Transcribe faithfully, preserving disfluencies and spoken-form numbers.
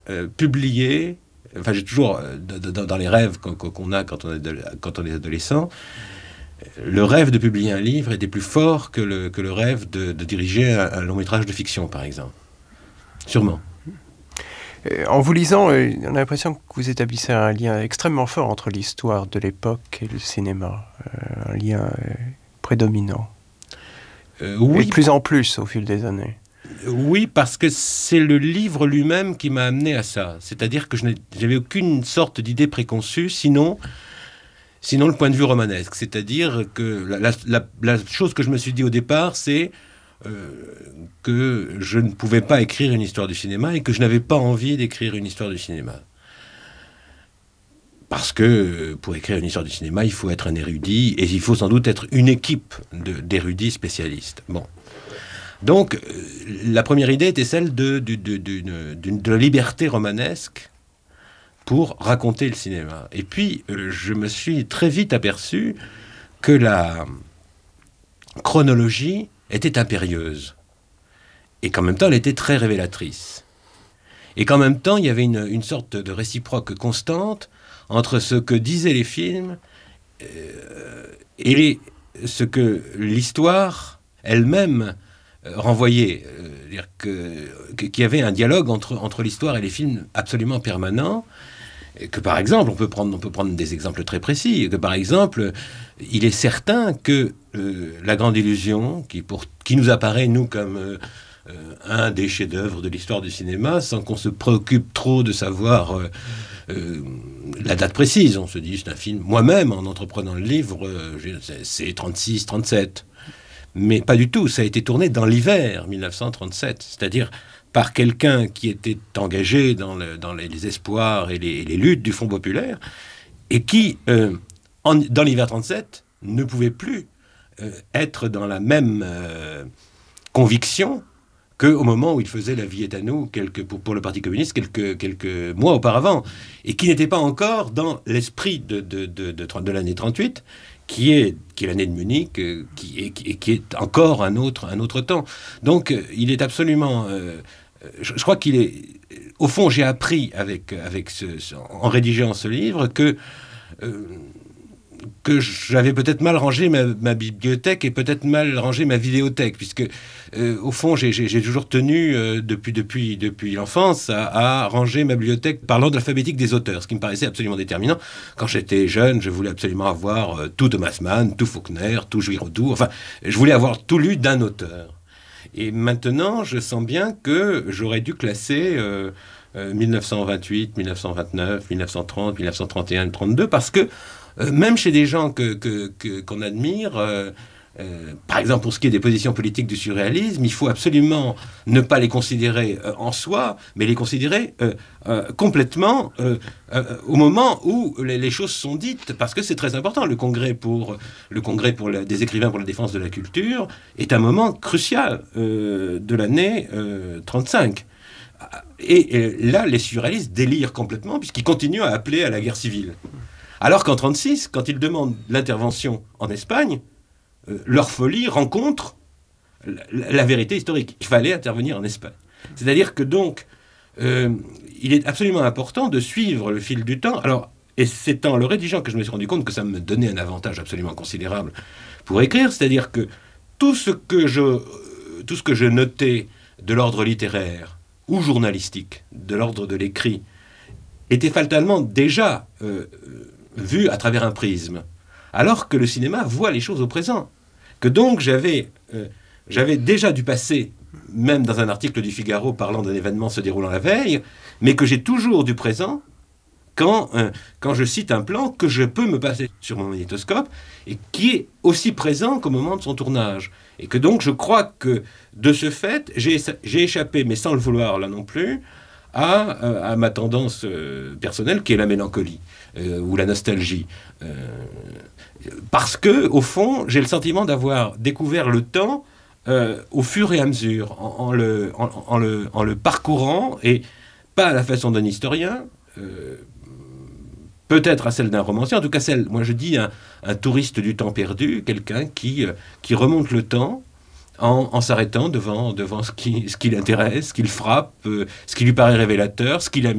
euh, publier, enfin j'ai toujours, euh, dans, dans les rêves qu'on, qu'on a quand on est, quand on est adolescent, le rêve de publier un livre était plus fort que le, que le rêve de, de diriger un, un long métrage de fiction, par exemple. Sûrement. Euh, en vous lisant, euh, on a l'impression que vous établissez un lien extrêmement fort entre l'histoire de l'époque et le cinéma. Euh, un lien euh, prédominant. Euh, oui. Et de plus en plus au fil des années. Oui, parce que c'est le livre lui-même qui m'a amené à ça. C'est-à-dire que je n'avais aucune sorte d'idée préconçue, sinon, sinon le point de vue romanesque. C'est-à-dire que la, la, la, la chose que je me suis dit au départ, c'est euh, que je ne pouvais pas écrire une histoire du cinéma et que je n'avais pas envie d'écrire une histoire du cinéma. Parce que pour écrire une histoire du cinéma, il faut être un érudit et il faut sans doute être une équipe de, d'érudits spécialistes. Bon. Donc, euh, la première idée était celle de, de, de, de, de, de la liberté romanesque pour raconter le cinéma. Et puis, euh, je me suis très vite aperçu que la chronologie était impérieuse. Et qu'en même temps, elle était très révélatrice. Et qu'en même temps, il y avait une, une sorte de réciproque constante entre ce que disaient les films euh, et les, ce que l'histoire elle-même renvoyé, euh, dire que, que, qu'il y avait un dialogue entre, entre l'histoire et les films absolument permanent, et que par exemple, on peut, prendre, on peut prendre des exemples très précis, que par exemple, il est certain que euh, La Grande Illusion, qui, pour, qui nous apparaît, nous, comme euh, euh, un des chefs-d'œuvre de l'histoire du cinéma, sans qu'on se préoccupe trop de savoir euh, euh, la date précise, on se dit, c'est un film, moi-même, en entreprenant le livre, euh, c'est trente-six, trente-sept. Mais pas du tout, ça a été tourné dans l'hiver dix-neuf cent trente-sept, c'est-à-dire par quelqu'un qui était engagé dans, le, dans les, les espoirs et les, les luttes du Front populaire, et qui, euh, en, dans l'hiver trente-sept, ne pouvait plus euh, être dans la même euh, conviction qu'au moment où il faisait La vie est à nous, quelques, pour, pour le Parti communiste, quelques, quelques mois auparavant, et qui n'était pas encore dans l'esprit de, de, de, de, de, de l'année trente-huit, qui est, qui est l'année de Munich, euh, qui, est, qui, qui est encore un autre, un autre temps. Donc, euh, il est absolument... Euh, je, je crois qu'il est... Au fond, j'ai appris, avec, avec ce, ce, en rédigeant ce livre, que... Euh, que j'avais peut-être mal rangé ma, ma bibliothèque et peut-être mal rangé ma vidéothèque, puisque, euh, au fond, j'ai, j'ai, j'ai toujours tenu, euh, depuis, depuis, depuis l'enfance, à, à ranger ma bibliothèque par l'ordre alphabétique des auteurs, ce qui me paraissait absolument déterminant. Quand j'étais jeune, je voulais absolument avoir euh, tout Thomas Mann, tout Faulkner, tout Giraudoux, enfin, je voulais avoir tout lu d'un auteur. Et maintenant, je sens bien que j'aurais dû classer... Euh, euh, dix-neuf cent vingt-huit, dix-neuf cent vingt-neuf, dix-neuf cent trente, dix-neuf cent trente et un, trente-deux, parce que Euh, même chez des gens que, que, que, qu'on admire, euh, euh, par exemple pour ce qui est des positions politiques du surréalisme, il faut absolument ne pas les considérer euh, en soi, mais les considérer euh, euh, complètement euh, euh, au moment où les, les choses sont dites, parce que c'est très important. Le congrès pour, le congrès pour la, des écrivains pour la défense de la culture est un moment crucial euh, de l'année euh, trente-cinq. Et, et là, les surréalistes délirent complètement, puisqu'ils continuent à appeler à la guerre civile. Alors qu'en trente-six, quand ils demandent l'intervention en Espagne, euh, leur folie rencontre la, la vérité historique. Il fallait intervenir en Espagne. C'est-à-dire que donc, euh, il est absolument important de suivre le fil du temps. Alors, et c'est en le rédigeant que je me suis rendu compte que ça me donnait un avantage absolument considérable pour écrire. C'est-à-dire que tout ce que je, euh, tout ce que je notais de l'ordre littéraire ou journalistique, de l'ordre de l'écrit, était fatalement déjà... Euh, vu à travers un prisme, alors que le cinéma voit les choses au présent. Que donc j'avais, euh, j'avais déjà du passé, même dans un article du Figaro parlant d'un événement se déroulant la veille, mais que j'ai toujours du présent quand, euh, quand je cite un plan que je peux me passer sur mon magnétoscope et qui est aussi présent qu'au moment de son tournage. Et que donc je crois que de ce fait, j'ai, j'ai échappé, mais sans le vouloir là non plus, à, à ma tendance euh, personnelle qui est la mélancolie. Euh, ou la nostalgie. Euh, parce que, au fond, j'ai le sentiment d'avoir découvert le temps euh, au fur et à mesure, en, en, le, en, en, le, en le parcourant, et pas à la façon d'un historien, euh, peut-être à celle d'un romancier, en tout cas celle, moi je dis, un, un touriste du temps perdu, quelqu'un qui, euh, qui remonte le temps, En, en s'arrêtant devant, devant ce qui, ce qui l'intéresse, ce qui le frappe, euh, ce qui lui paraît révélateur, ce qui l'a